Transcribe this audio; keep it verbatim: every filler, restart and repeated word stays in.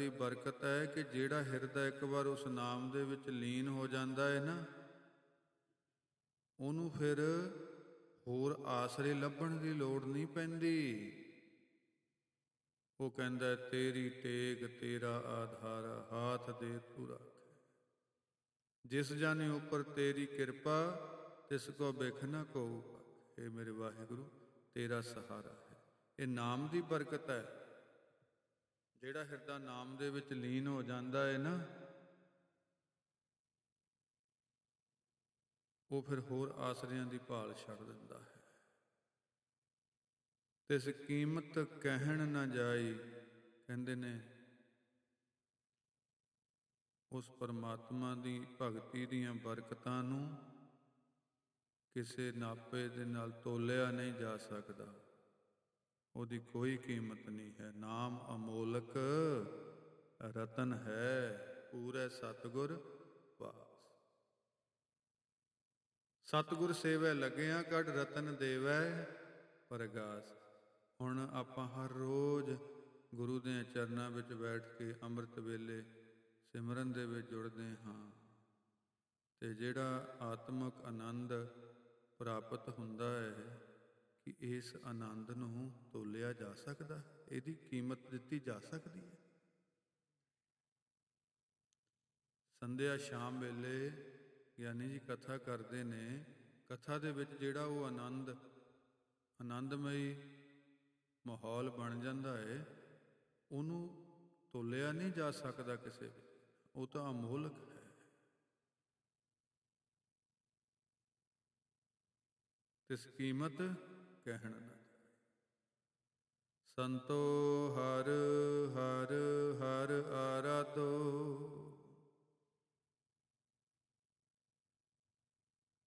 ਦੀ ਬਰਕਤ ਹੈ ਕਿ ਜਿਹੜਾ ਹਿਰਦਾ ਇੱਕ ਵਾਰ ਉਸ ਨਾਮ ਦੇ ਵਿੱਚ ਲੀਨ ਹੋ ਜਾਂਦਾ ਹੈ ਨਾ, ਉਹਨੂੰ ਫਿਰ ਹੋਰ ਆਸਰੇ ਲੱਭਣ ਦੀ ਲੋੜ ਨਹੀਂ ਪੈਂਦੀ। ਉਹ ਕਹਿੰਦਾ ਤੇਰੀ ਟੇਕ ਤੇਰਾ ਆਧਾਰ, ਹਾਥ ਦੇ ਤੂੰ ਰੱਖ। ਜਿਸ ਜਾਨੇ ਉੱਪਰ ਤੇਰੀ ਕਿਰਪਾ, ਤਿਸ ਕੋ ਬਿਖ ਨਾ ਕੋਊ। ਇਹ ਮੇਰੇ ਵਾਹਿਗੁਰੂ ਤੇਰਾ ਸਹਾਰਾ ਹੈ। ਇਹ ਨਾਮ ਦੀ ਬਰਕਤ ਹੈ। ਜਿਹੜਾ ਹਿਰਦਾ ਨਾਮ ਦੇ ਵਿੱਚ ਲੀਨ ਹੋ ਜਾਂਦਾ ਹੈ ਨਾ, ਉਹ ਫਿਰ ਹੋਰ ਆਸਰਿਆਂ ਦੀ ਭਾਲ ਛੱਡ ਦਿੰਦਾ ਹੈ। ਤਿਸ ਕੀਮਤ ਕਹਿਣ ਨਾ ਜਾਈ, ਕਹਿੰਦੇ ਨੇ ਉਸ ਪਰਮਾਤਮਾ ਦੀ ਭਗਤੀ ਦੀਆਂ ਬਰਕਤਾਂ ਨੂੰ ਕਿਸੇ ਨਾਪੇ ਦੇ ਨਾਲ ਤੋਲਿਆ ਨਹੀਂ ਜਾ ਸਕਦਾ। ਉਹਦੀ ਕੋਈ ਕੀਮਤ ਨਹੀਂ ਹੈ। ਨਾਮ ਅਮੋਲਕ ਰਤਨ ਹੈ, ਪੂਰੇ ਸਤਿਗੁਰ ਪਾਸ। ਸਤਿਗੁਰ ਸੇਵੈ ਲੱਗਿਆ, ਕੱਢ ਰਤਨ ਦੇਵੈ ਪ੍ਰਗਾਸ। ਹੁਣ ਆਪਾਂ ਹਰ ਰੋਜ਼ ਗੁਰੂ ਦੇ ਚਰਨਾਂ ਵਿੱਚ ਬੈਠ ਕੇ ਅੰਮ੍ਰਿਤ ਵੇਲੇ ਸਿਮਰਨ ਦੇ ਵਿੱਚ ਜੁੜਦੇ ਹਾਂ, ਅਤੇ ਜਿਹੜਾ ਆਤਮਿਕ ਆਨੰਦ ਪ੍ਰਾਪਤ ਹੁੰਦਾ ਹੈ, ਕਿ ਇਸ ਆਨੰਦ ਨੂੰ ਤੋਲਿਆ ਜਾ ਸਕਦਾ, ਇਹਦੀ ਕੀਮਤ ਦਿੱਤੀ ਜਾ ਸਕਦੀ ਹੈ। ਸੰਧਿਆ ਸ਼ਾਮ ਵੇਲੇ ਗਿਆਨੀ ਜੀ ਕਥਾ ਕਰਦੇ ਨੇ, ਕਥਾ ਦੇ ਵਿੱਚ ਜਿਹੜਾ ਉਹ ਆਨੰਦ ਆਨੰਦਮਈ ਮਾਹੌਲ ਬਣ ਜਾਂਦਾ ਹੈ, ਉਹਨੂੰ ਤੋਲਿਆ ਨਹੀਂ ਜਾ ਸਕਦਾ ਕਿਸੇ ਵਿੱਚ। ਉਹ ਤਾਂ ਅਮੋਲਕ ਹੈ। ਤਿਸ ਕੀਮਤ ਕਹਿਣ ਨਾ ਜਾਏ। ਸੰਤੋ ਹਰ ਹਰ ਹਰ ਆਰਾਧੋ,